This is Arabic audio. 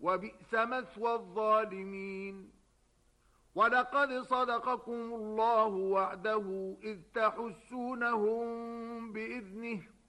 وبئس مثوى الظالمين. ولقد صدقكم الله وعده إذ تحسونهم بإذنه